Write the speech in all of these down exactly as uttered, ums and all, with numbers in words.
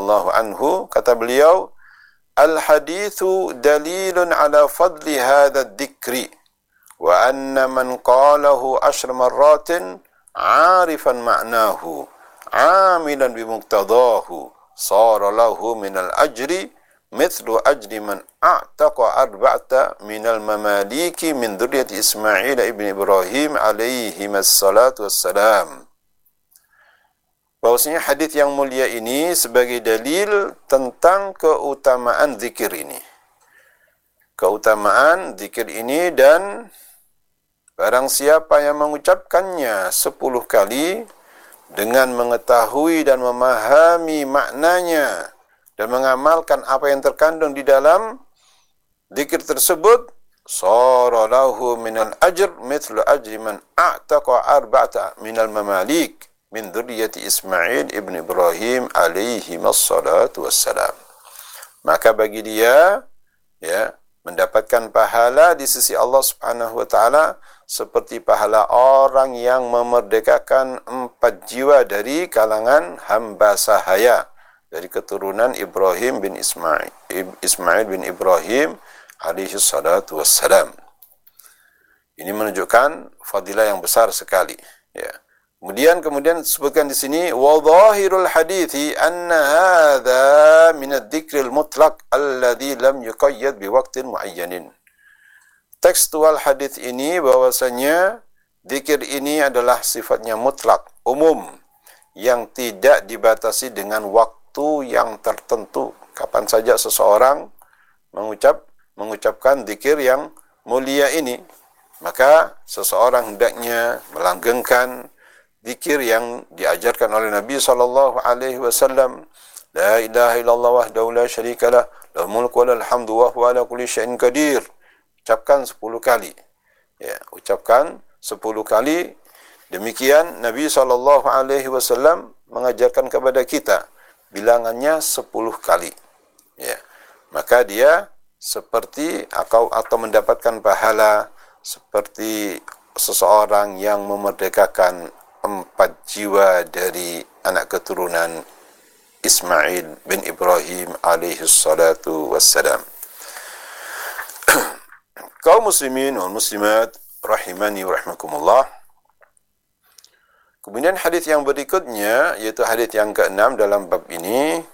radhiyallahu anhu, kata beliau, al-hadithu dalilun ala fadli hadha dzikri wa anna man qalahu ashra marratin 'arifan ma'nahu 'amilan bimuqtadahu sara lahu minal ajri mithlu ajri man a'taqa arba'ata minal mamaliki min dzurriyyati Ismail ibn Ibrahim alaihi wassalatu wassalam. Bahwasanya hadis yang mulia ini sebagai dalil tentang keutamaan zikir ini. Keutamaan zikir ini, dan barang siapa yang mengucapkannya sepuluh kali dengan mengetahui dan memahami maknanya dan mengamalkan apa yang terkandung di dalam zikir tersebut, sara lahu minal ajr mithlu ajri man a'taqa arba'ata minal mamalik min dzurriyyati Ismail ibn Ibrahim alaihi wassalatu wassalam. Maka bagi dia, ya, mendapatkan pahala di sisi Allah Subhanahu wa taala seperti pahala orang yang memerdekakan empat jiwa dari kalangan hamba sahaya dari keturunan Ibrahim bin Ismail Ismail bin Ibrahim alaihi salatu wassalam. Ini menunjukkan fadilah yang besar sekali, ya. Kemudian kemudian disebutkan di sini wa dhahirul hadithi anna hadza min adz-dzikril mutlaq alladhi lam yuqayyad biwaqtin muayyanin. Tekstual hadis ini bahwasanya zikir ini adalah sifatnya mutlak, umum, yang tidak dibatasi dengan waktu yang tertentu. Kapan saja seseorang mengucap mengucapkan zikir yang mulia ini, maka seseorang hendaknya melanggengkan zikir yang diajarkan oleh Nabi sallallahu alaihi wasallam, la ilaha illallah wahdahu la syarikalah, lahul mulku wa lahul hamdu wa huwa ala kulli syai'in qadir. Ucapkan sepuluh kali. Ya, ucapkan sepuluh kali. Demikian Nabi sallallahu alaihi wasallam mengajarkan kepada kita bilangannya sepuluh kali. Ya. Maka dia seperti atau atau mendapatkan pahala seperti seseorang yang memerdekakan empat jiwa dari anak keturunan Ismail bin Ibrahim alaihi salatu wassalam. Kaum muslimin wal muslimat rahimani wa rahmakumullah. Kemudian hadis yang berikutnya, yaitu hadis yang keenam dalam bab ini.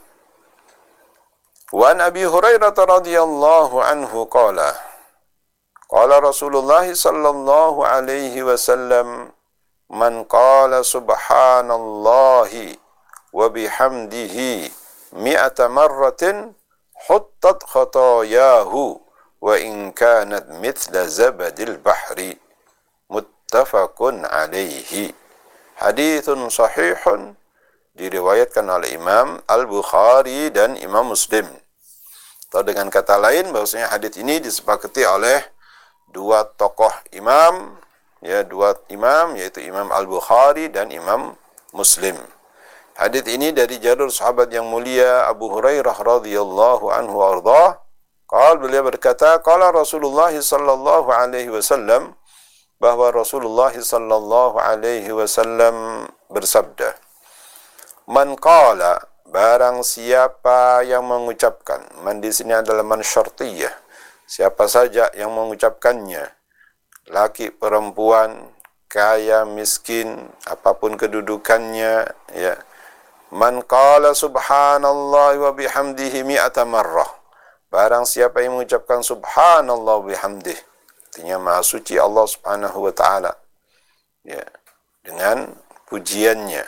Wa an Abi Hurairah radhiyallahu anhu qala qala Rasulullah sallallahu alaihi wasallam, man qala subhanallahi wa bihamdihi mi'ata marratin huttat khatayahu wa in kanat mithla zabadil bahri, muttafaqun alaihi. Hadithun sahihun, diriwayatkan oleh Imam Al-Bukhari dan Imam Muslim. Atau dengan kata lain, bahwasanya hadits ini disepakati oleh dua tokoh imam, ya, dua imam, yaitu Imam Al-Bukhari dan Imam Muslim. Hadits ini dari jalur sahabat yang mulia Abu Hurairah radhiyallahu anhu ardhah. Qal, beliau berkata, qala Rasulullah sallallahu alaihi wasallam, bahwa Rasulullah sallallahu alaihi wasallam bersabda, man qala, barang siapa yang mengucapkan, man di sini adalah man syartiyah, siapa saja yang mengucapkannya, laki perempuan, kaya miskin, apapun kedudukannya, ya. Man qala subhanallah wa bihamdihi mi'ata marrah, barang siapa yang mengucapkan subhanallah wa bihamdih, artinya maha suci Allah subhanahu wa ta'ala, ya, dengan pujiannya,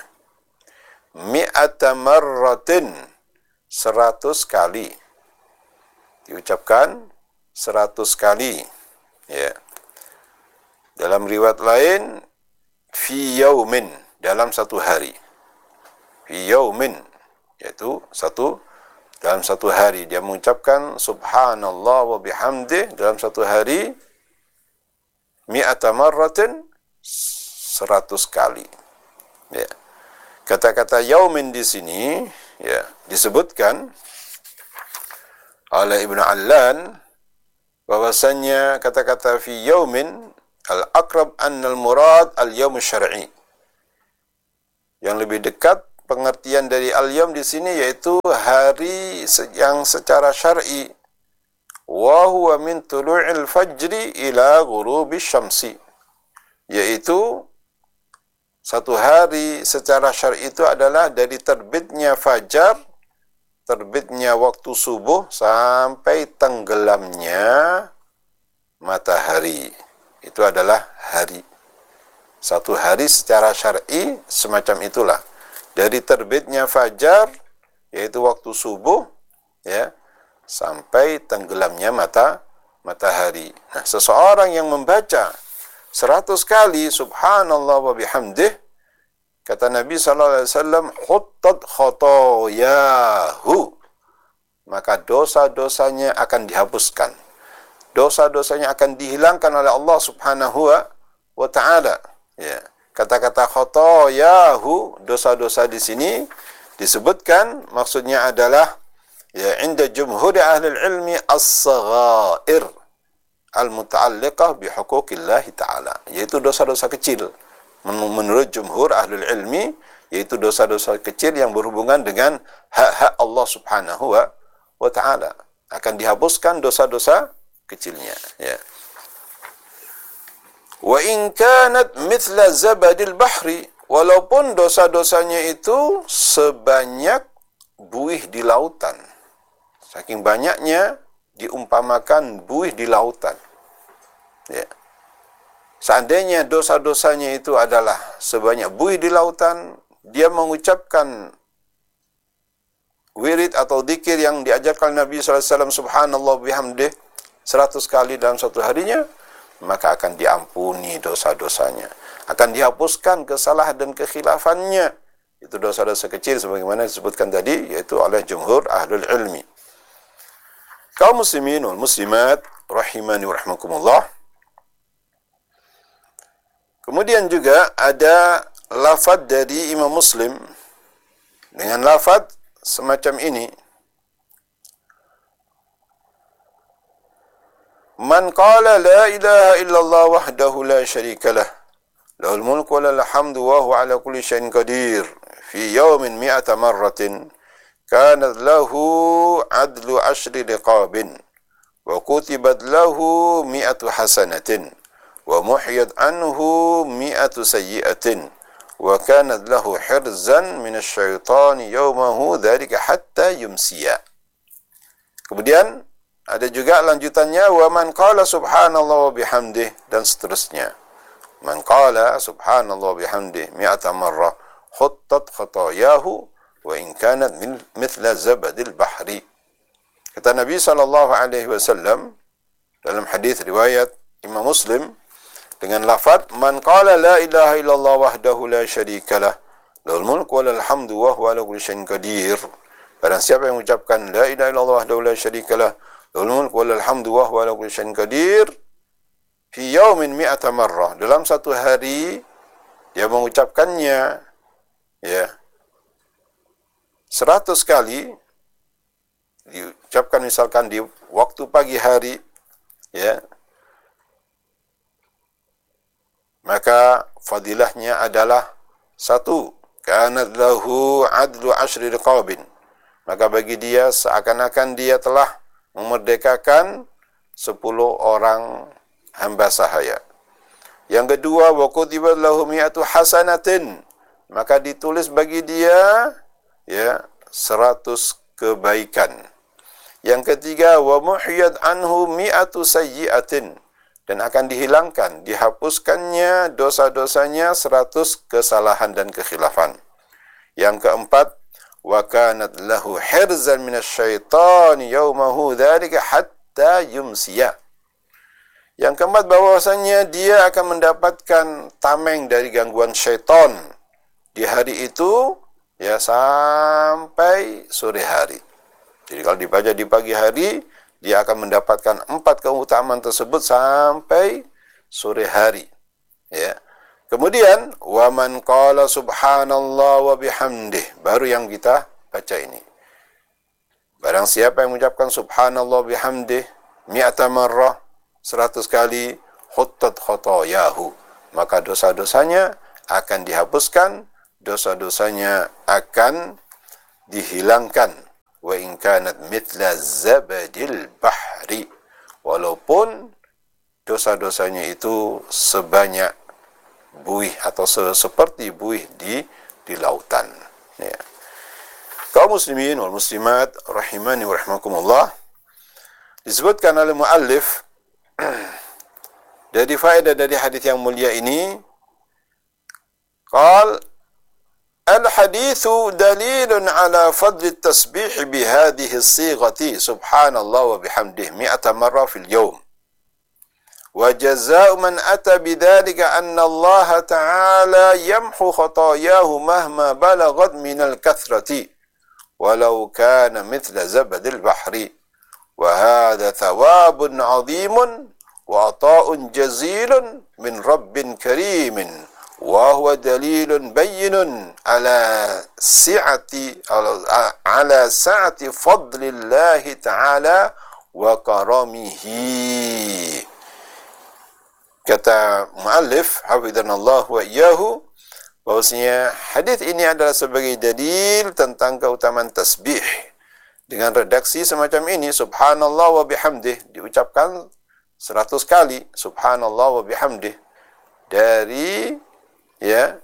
mi'ata marratin, seratus kali, diucapkan seratus kali, ya. Dalam riwayat lain, fi yaumin, dalam satu hari, fi yaumin, yaitu satu dalam satu hari dia mengucapkan subhanallah wa bihamdih dalam satu hari, mi'ata marratin, seratus kali. Ya. Kata-kata yaumin di sini, ya, disebutkan oleh Ibnu Allan bahwasanya kata-kata fi yaumin al-aqrab annal murad al-yaum syar'i. Yang lebih dekat pengertian dari al-yaum di sini yaitu hari yang secara syar'i. Wa huwa min tulu'il fajri ila ghurubi syamsi. Yaitu satu hari secara syar'i itu adalah dari terbitnya fajar, terbitnya waktu subuh sampai tenggelamnya matahari. Itu adalah hari. Satu hari secara syar'i semacam itulah. Dari terbitnya fajar, yaitu waktu subuh, ya, sampai tenggelamnya mata matahari. Nah, seseorang yang membaca seratus kali subhanallah wa bihamdih, kata Nabi sallallahu alaihi wasallam, huttat khotoyahu, maka dosa-dosanya akan dihapuskan. Dosa-dosanya akan dihilangkan oleh Allah subhanahu wa ta'ala. Ya, kata-kata khotoyahu, dosa-dosa di sini disebutkan maksudnya adalah ya inda jumhur ahli ilmi as-saghair al-muta'alliqah bi huquqillah ta'ala, yaitu dosa-dosa kecil. Menurut jumhur ahli ilmi, yaitu dosa-dosa kecil yang berhubungan dengan hak-hak Allah subhanahu wa ta'ala. Akan dihapuskan dosa-dosa kecilnya, ya. Wa in kanat mithla zabadil bahri, walaupun dosa-dosanya itu sebanyak buih di lautan. Saking banyaknya diumpamakan buih di lautan. Ya. Seandainya dosa-dosanya itu adalah sebanyak buih di lautan, dia mengucapkan wirid atau zikir yang diajarkan Nabi sallallahu alaihi wasallam subhanallah bihamdih seratus kali dalam satu harinya, maka akan diampuni dosa-dosanya. Akan dihapuskan kesalahan dan kekhilafannya. Itu dosa-dosa kecil sebagaimana disebutkan tadi, yaitu oleh jumhur ahlul ilmi. Kaum muslimin wal muslimat rahimani wa rahmakumullah. Kemudian juga ada lafaz dari Imam Muslim dengan lafaz semacam ini. Man qala la ilaha illallah wahdahu la syarika lah, lahul mulku wa lahul hamdu wa huwa ala kulli syai'in qadir, fi yawmin mi'ata marratin, kanat lahu adlu ashri riqabin, wa kutibat lahu mi'atu hasanatin, wa muhiyat anhu mi'atu sayyi'atin, wa kanat lahu hirzan minasy syaitani yawmahu dzalika hatta yumsiya. Kemudian ada juga lanjutannya, wa man qala subhanallah wa bihamdih, dan seterusnya. Man qala subhanallah wa bihamdih mi'ata marrah khuttat khatayahu wa in kanat mithla zabadil bahri. Kata Nabi sallallahu alaihi wasallam dalam hadis riwayat Imam Muslim dengan lafaz man qala la ilaha illallah wahdahu la syarikalah, lahul mulku wa lahul hamdu wa huwa ala kulli syai'in qadir. Barang siapa yang mengucapkan la ilaha illallah wahdahu la syarikalah, lahul mulku wa lahul hamdu wa huwa ala kulli syai'in qadir, fi yaumin mi'ata marrah, dalam satu hari dia mengucapkannya ya seratus kali, diucapkan misalkan di waktu pagi hari, ya, maka fadilahnya adalah satu, kanat lahu adlu ashri riqabin, maka bagi dia seakan-akan dia telah memerdekakan sepuluh orang hamba sahaya. Yang kedua, wa kutibat lahu mi'atu hasanatin, maka ditulis bagi dia ya seratus kebaikan. Yang ketiga, wa muhiyat anhu mi'atu sayyi'atin, dan akan dihilangkan, dihapuskannya dosa-dosanya seratus kesalahan dan kekhilafan. Yang keempat, wa kanat lahu hirzan minasy syaitani yaumahu dzalika hatta yumsiya. Yang keempat, bahwasanya dia akan mendapatkan tameng dari gangguan syaitan di hari itu ya sampai sore hari. Jadi kalau dibaca di pagi hari, dia akan mendapatkan empat keutamaan tersebut sampai sore hari. Ya. Kemudian wa man qala subhanallah wa bihamdih, baru yang kita baca ini. Barang siapa yang mengucapkan subhanallah bihamdih mi'ata marrah, seratus kali, khuttat khotoyahu, maka dosa-dosanya akan dihapuskan dosa-dosanya akan dihilangkan. Wa in kanat mithla zabadil bahri, walaupun dosa-dosanya itu sebanyak buih atau se seperti buih di di lautan. Ya. Kaum muslimin wal muslimat rahimani wa rahimakumullah, disebutkan oleh muallif dari faedah dari hadis yang mulia ini, qal al-hadithu dalilun ala fadli at-tasbih bi hadhihi as-sighati subhanallah wa bihamdihi mi'ata marra fil yawm. وجزاء من أتى بذلك أن الله تعالى يمحو خطاياه مهما بلغت من الكثرة ولو كان مثل زبد البحر وهذا ثواب عظيم وعطاء جزيل من رب كريم وهو دليل بين على سعة على سعة فضل الله تعالى وكرمه. Kata muallif hafizanallah wa iyyahu, bahwasanya hadis ini adalah sebagai dalil tentang keutamaan tasbih dengan redaksi semacam ini, subhanallah wa bihamdih, diucapkan seratus kali subhanallah wa bihamdih dari ya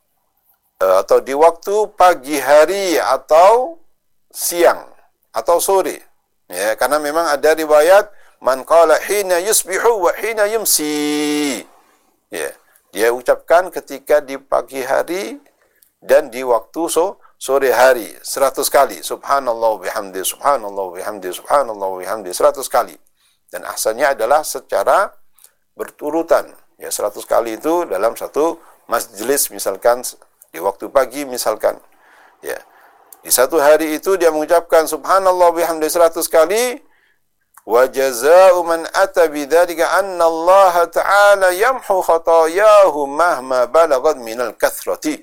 atau di waktu pagi hari atau siang atau sore, ya, karena memang ada riwayat man qala hina yusbihu wa hina yumsi. Ya, dia ucapkan ketika di pagi hari dan di waktu so, sore hari seratus kali subhanallah wa bihamdi subhanallah wa bihamdi subhanallah wa bihamdi seratus kali. Dan ahsannya adalah secara berturutan. Ya, seratus kali itu dalam satu majlis, misalkan di waktu pagi misalkan. Ya. Di satu hari itu dia mengucapkan subhanallah wa bihamdi seratus kali. Wa jazaa'u man ata bidzalika anna Allah Ta'ala yamhu khatayahu mahma balagat minal kathrati.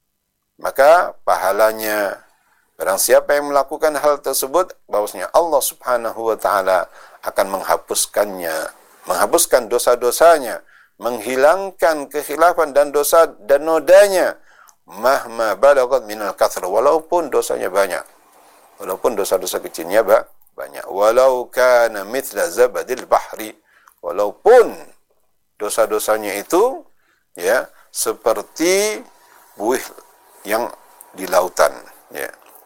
Maka pahalanya barang siapa yang melakukan hal tersebut, bahwasanya Allah Subhanahu wa taala akan menghapuskannya, menghapuskan dosa-dosanya, menghilangkan kekhilafan dan dosa dan nodanya, mahma balagat minal kathra, walaupun dosanya banyak, walaupun dosa-dosa kecilnya bah, banyak, walau kana mithla zabadil bahri, walaupun dosa-dosanya itu ya seperti buih yang di lautan, ya.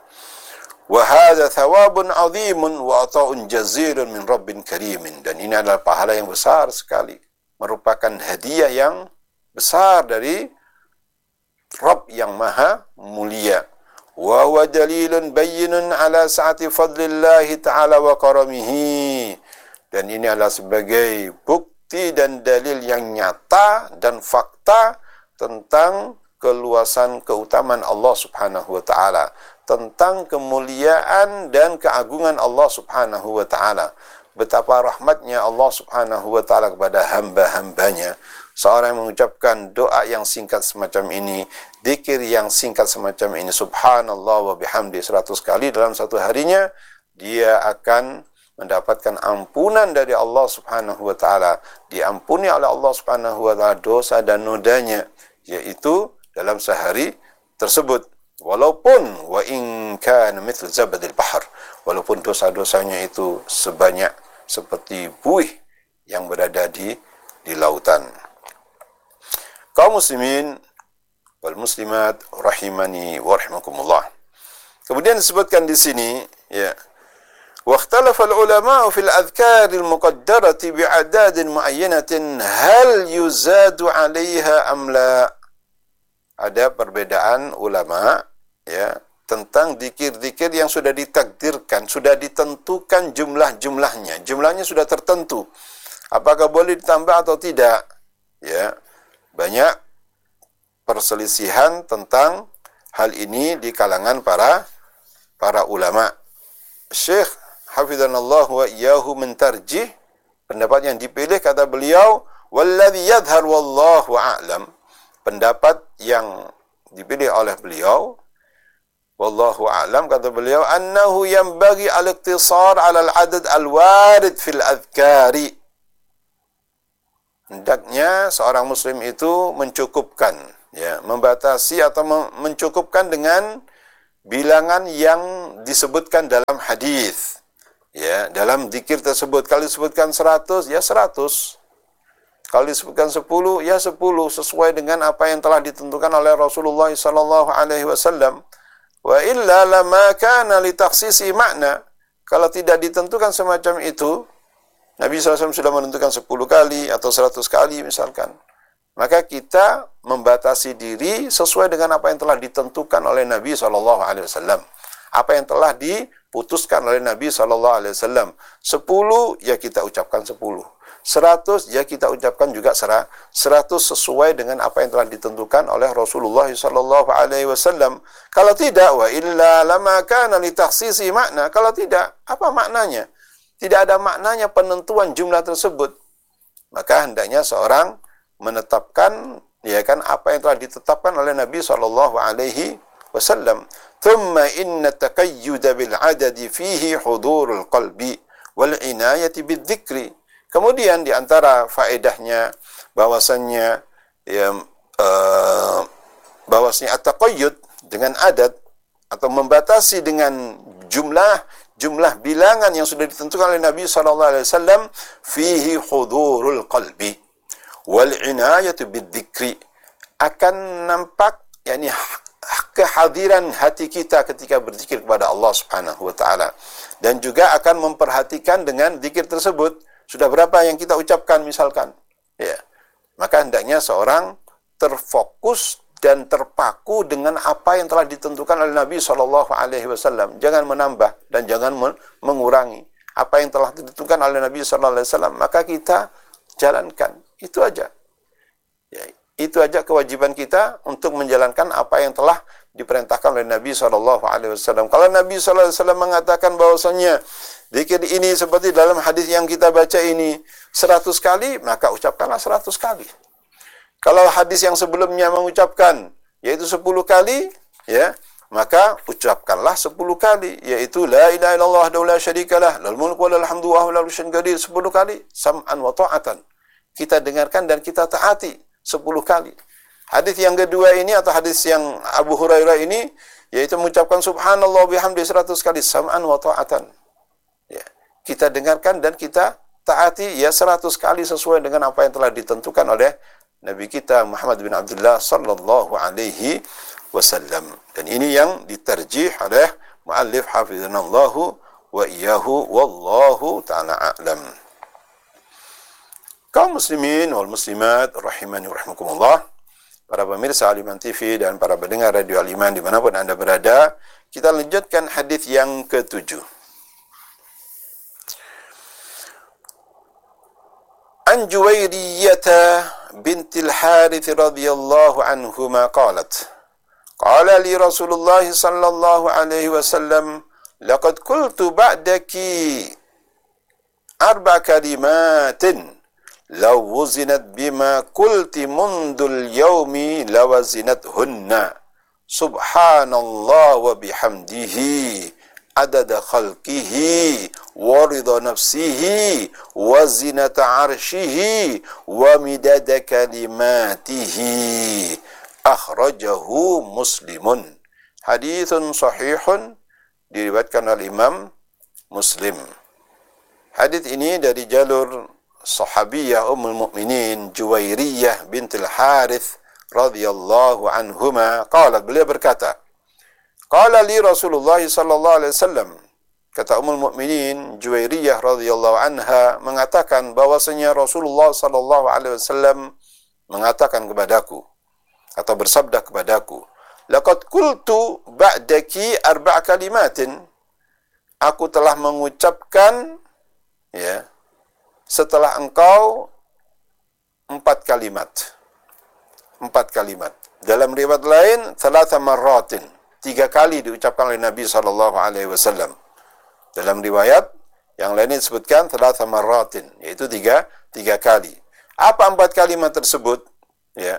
Wa hadza thawabun 'azimun wa 'ata'un jazilun min rabbin karimin, dan ini adalah pahala yang besar sekali, merupakan hadiah yang besar dari Rabb yang maha mulia. Wa huwa dalilun bayyinun ala sa'ati fadlillahi ta'ala wa karamihi, dan ini adalah sebagai bukti dan dalil yang nyata dan fakta tentang keluasan keutamaan Allah Subhanahu wa taala, tentang kemuliaan dan keagungan Allah Subhanahu wa taala, betapa rahmatnya Allah Subhanahu wa taala kepada hamba-hambanya. Seorang yang mengucapkan doa yang singkat semacam ini, zikir yang singkat semacam ini, subhanallah wa bihamdi seratus kali dalam satu harinya, dia akan mendapatkan ampunan dari Allah Subhanahu wa taala, diampuni oleh Allah Subhanahu wa taala dosa dan nodanya, yaitu dalam sehari tersebut, walaupun wa in kana mithlu zabadil bahr, walaupun dosa-dosanya itu sebanyak seperti buih yang berada di di lautan. Kaum muslimin wal muslimat rahimani wa rahimakumullah. Kemudian disebutkan di sini, ya, wa ikhtalafa al-ulama fi al-adhkar al-muqaddarati bi'adad muayyanatin hal yuzadu 'alayha am la. Ada perbedaan ulama, ya, tentang zikir-zikir yang sudah ditakdirkan, sudah ditentukan jumlah-jumlahnya. Jumlahnya sudah tertentu. Apakah boleh ditambah atau tidak? Ya. Banyak perselisihan tentang hal ini di kalangan para para ulama. Syekh hafizanallah wa iyyahu mentarjih pendapat yang dipilih, kata beliau, walladzi yadhhar wallahu a'lam. Pendapat yang dipilih oleh beliau, wallahu a'lam, kata beliau, annahu yanbaghi al-iqtisar 'ala al-'adad al-warid fil adhkari. Hendaknya seorang muslim itu mencukupkan, Ya, membatasi atau mencukupkan dengan bilangan yang disebutkan dalam hadis. Ya, dalam zikir tersebut kalau disebutkan seratus, ya seratus. Kalau disebutkan sepuluh, ya sepuluh sesuai dengan apa yang telah ditentukan oleh Rasulullah sallallahu alaihi wasallam. Wa illa lama kana li takhsisi makna. Kalau tidak ditentukan semacam itu, Nabi sallallahu alaihi wasallam sudah menentukan sepuluh kali atau seratus kali misalkan. Maka kita membatasi diri sesuai dengan apa yang telah ditentukan oleh Nabi sallallahu alaihi wasallam. Apa yang telah diputuskan oleh Nabi sallallahu alaihi wasallam. sepuluh, ya kita ucapkan sepuluh. seratus, ya kita ucapkan juga seratus sesuai dengan apa yang telah ditentukan oleh Rasulullah sallallahu alaihi wasallam. Kalau tidak, wa illa lama kana li takhsisi makna. Kalau tidak, apa maknanya? Tidak ada maknanya penentuan jumlah tersebut. Maka hendaknya seorang menetapkan, ya kan, apa yang telah ditetapkan oleh Nabi sallallahu alaihi wasallam. Thumma inna taqayyuda bil adadi fihi hudurul qalbi wal inayati bidzikri. Kemudian di antara faedahnya bahwasannya ya uh, bahwasanya at-taqayyud dengan adat atau membatasi dengan jumlah jumlah bilangan yang sudah ditentukan oleh Nabi sallallahu alaihi wasallam fihi hudurul qalbi wal inayatu bidzikri, akan nampak yakni kehadiran hati kita ketika berzikir kepada Allah Subhanahu wa taala, dan juga akan memperhatikan dengan zikir tersebut sudah berapa yang kita ucapkan misalkan, ya, maka hendaknya seorang terfokus dan terpaku dengan apa yang telah ditentukan oleh Nabi sallallahu alaihi wasallam, jangan menambah dan jangan mengurangi apa yang telah ditentukan oleh Nabi sallallahu alaihi wasallam, maka kita jalankan. Itu aja. Ya, itu aja kewajiban kita untuk menjalankan apa yang telah diperintahkan oleh Nabi sallallahu alaihi wasallam. Kalau Nabi sallallahu alaihi wasallam mengatakan bahwasanya zikir ini seperti dalam hadis yang kita baca ini seratus kali, maka ucapkanlah seratus kali. Kalau hadis yang sebelumnya mengucapkan yaitu sepuluh kali, ya, maka ucapkanlah sepuluh kali, yaitu la ilaha illallah wahdahu la syarikalah lahul mulku wa lahul hamdu wa huwa ala kulli syai'in qadir sepuluh kali, sam'an wa ta'atan. Kita dengarkan dan kita taati sepuluh kali. Hadis yang kedua ini atau hadis yang Abu Hurairah ini yaitu mengucapkan subhanallah bihamdi seratus kali, sam'an wa ta'atan. Ya, kita dengarkan dan kita taati ya seratus kali sesuai dengan apa yang telah ditentukan oleh Nabi kita Muhammad bin Abdullah sallallahu alaihi wasallam. Dan ini yang diterjih oleh muallif hafizanallahu wa iyyahu wallahu ta'ala a'lam. Kaum muslimin wal muslimat rahimani wa rahimakumullah, para pemirsa Al-Iman T V dan para pendengar Radio Al-Iman dimanapun Anda berada, kita lanjutkan hadis yang ketujuh. An Juwairiyah bintil Harith radhiyallahu anhuma qalat qala li Rasulullah sallallahu alaihi wasallam laqad qultu ba'daki arba kalimatin law wuzinat bima qulti mundul yawmi lawazinatuhunna subhanallah wa bihamdihi adada khalqihi wa ridha nafsihi wa zinata arshihi wa midada kalimatihi akhrajahu Muslimun. Hadithun sahihun, diriwayatkan oleh Imam Muslim. Hadits ini dari jalur sahabiyah Ummul Mukminin Juwairiyah bintul Harith radhiyallahu anhuma qalat, beliau berkata, qala li Rasulullah sallallahu alaihi wasallam, kata Ummul Mukminin Juwairiyah radhiyallahu anha mengatakan bahwasanya Rasulullah sallallahu alaihi wasallam mengatakan kepadaku atau bersabda kepadaku, laqad qultu ba'daki arba' kalimatin, aku telah mengucapkan ya setelah engkau empat kalimat. Empat kalimat. Dalam riwayat lain thalatha marratin, tiga kali diucapkan oleh Nabi sallallahu alaihi wasallam. Dalam riwayat yang lain disebutkan thalatha marratin, yaitu tiga tiga kali. Apa empat kalimat tersebut? Ya.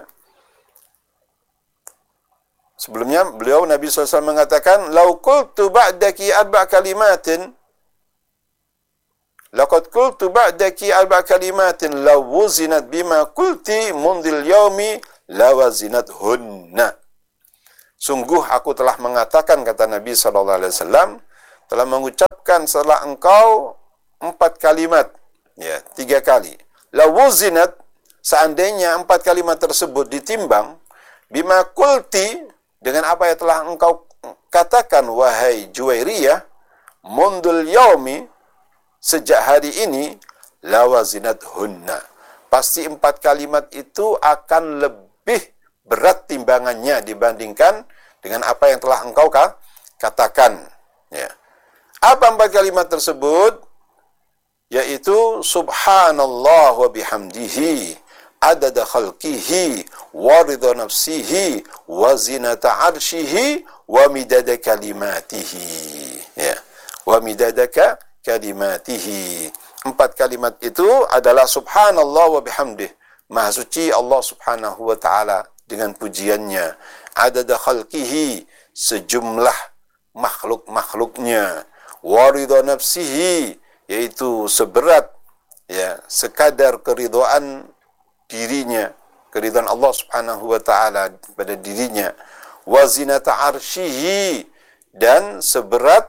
Sebelumnya beliau Nabi sallallahu alaihi wasallam mengatakan, "Lau qultu ba'daki arba' kalimatin, laqad qultu ba'daki arba' kalimatin law wuzinat bima qulti mundil yaumi lawazinatuhunna. Sungguh aku telah mengatakan, kata Nabi sallallahu alaihi wasallam, telah mengucapkan setelah engkau empat kalimat, ya, tiga kali. Lawuzinat, seandainya empat kalimat tersebut ditimbang, bima kulti, dengan apa yang telah engkau katakan, wahai Juwairiyah, mundul yaumi, sejak hari ini, lawazinatuhunna. Pasti empat kalimat itu akan lebih berat timbangannya dibandingkan dengan apa yang telah engkau katakan. Ya. Apa empat kalimat tersebut? Yaitu subhanallah wa bihamdihi, adada khalqihi, wa ridha nafsihi, wa zinata arshihi, wa midada kalimatihi. Ya. Wa midada kalimatihi. Empat kalimat itu adalah subhanallah wa bihamdih. Maha suci Allah subhanahu wa ta'ala dengan pujiannya. Adada khalqihi, sejumlah makhluk-makhluknya. Waridha nafsihi, yaitu seberat, ya, sekadar keridhaan dirinya, keridhaan Allah subhanahu wa ta'ala pada dirinya. Wazinata arsyihi, dan seberat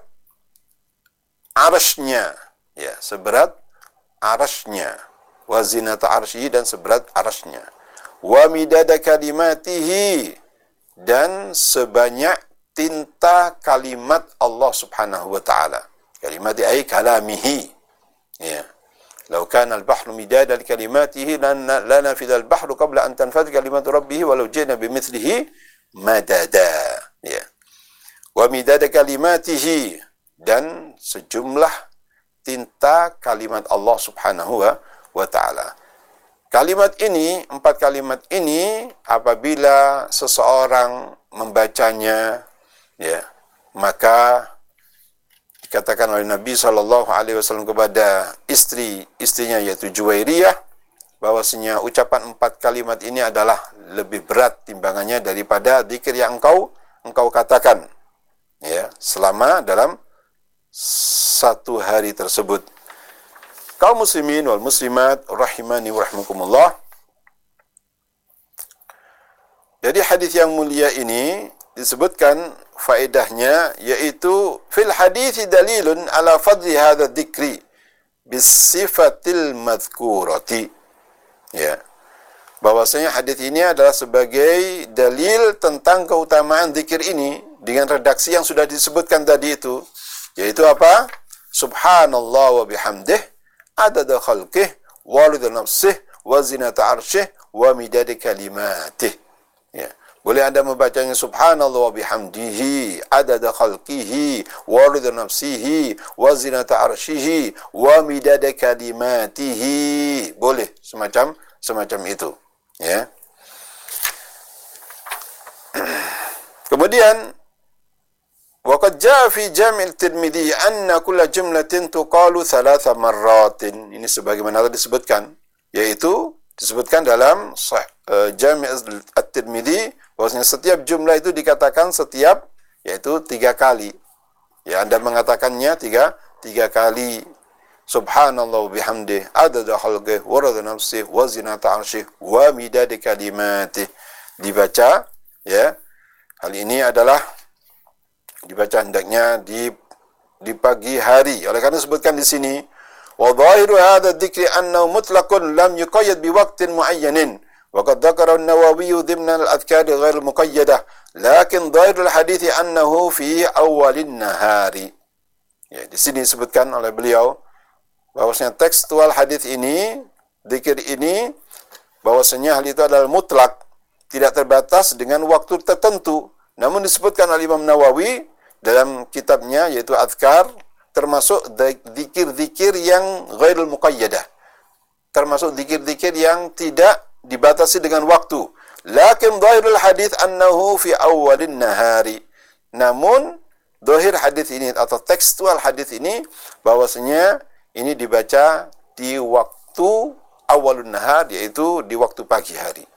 arasnya, ya, seberat arasnya. Wazinata arsyihi, dan seberat arasnya. Wa midada kalimatihi, dan sebanyak tinta kalimat Allah subhanahu wa ta'ala. Kalimat ay kalamihi. Ya. Lau kana al-bahru midada li kalimatihi la nafida al-bahru qabla an tanfad kalimatu rabbih walau jina bimithlihi madada. Ya. Wa midada kalimatihi, dan sejumlah tinta kalimat Allah subhanahu wa ta'ala. Kalimat ini, empat kalimat ini, apabila seseorang membacanya, ya, maka dikatakan oleh Nabi sallallahu alaihi wasallam kepada istri istrinya, yaitu Juwairiyah, bahwasanya ucapan empat kalimat ini adalah lebih berat timbangannya daripada zikir yang engkau engkau katakan, ya, selama dalam satu hari tersebut. Kaum muslimin wal muslimat rahimani wa rahmakumullah. Jadi hadis yang mulia ini disebutkan faedahnya, yaitu fil hadithi dalilun ala fadli hadha dzikri bisifatil madhkurati. Ya. Bahwasanya hadis ini adalah sebagai dalil tentang keutamaan zikir ini dengan redaksi yang sudah disebutkan tadi itu, yaitu apa? Subhanallah wa bihamdih, adada khalqih, wa ridha nafsih, wa zinata arshih, wa midada kalimatih. Ya. Boleh Anda membacanya subhanallah wa bihamdihi, adada khalqihi, wa ridha nafsihi, wa zinata arshihi, wa midada kalimatihi. Boleh semacam semacam itu, ya. Kemudian waqad jaa fi Jami' al-Tirmidzi anna kulla jumlatin tuqalu thalatha marratin. Ini sebagaimana tadi disebutkan, yaitu disebutkan dalam uh, Jami' al-Tirmidzi bahwasanya setiap jumlah itu dikatakan setiap, yaitu tiga kali. Ya, Anda mengatakannya tiga tiga kali. Subhanallah wa bihamdih, adada khalqih, wa ridha nafsih, wa zinata arshih, wa midada kalimatih. Dibaca, ya. Hal ini adalah dibaca hendaknya di di pagi hari. Oleh karena disebutkan di sini, wa dhahiru hadha dzikri annahu mutlaqun lam yuqayyad bi waqtin muayyanin. Wa qad dzakara an-Nawawi dhimna al-adhkar ghair muqayyadah, lakin dhahiru al-hadits annahu fi awwalin nahari. Ya, di sini disebutkan oleh beliau bahwasanya tekstual hadis ini, zikir ini, bahwasanya hal itu adalah mutlak, tidak terbatas dengan waktu tertentu. Namun disebutkan oleh Imam Nawawi dalam kitabnya, yaitu Adhkar, termasuk zikir-zikir yang ghairul muqayyadah, termasuk zikir-zikir yang tidak dibatasi dengan waktu. Lakin dhahirul hadis annahu fi awwalin nahari. Namun dhahir hadis ini atau tekstual hadis ini bahwasanya ini dibaca di waktu awalun nahar, yaitu di waktu pagi hari.